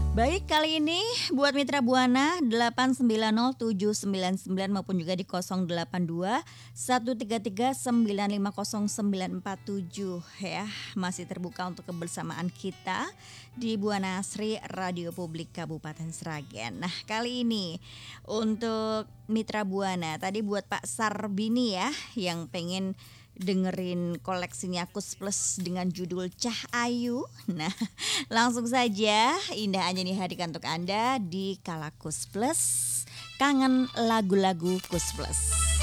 Baik, kali ini buat Mitra Buana 8907999 maupun juga di 082133950947 ya. Masih terbuka untuk kebersamaan kita di Buana Asri Radio Publik Kabupaten Sragen. Nah, kali ini untuk Mitra Buana tadi buat Pak Sarbini ya yang pengen dengerin koleksinya Kus Plus dengan judul Cah Ayu. Nah, langsung saja Indah Anjani hadirkan untuk Anda di Kala Kus Plus. Kangen lagu-lagu Kus Plus.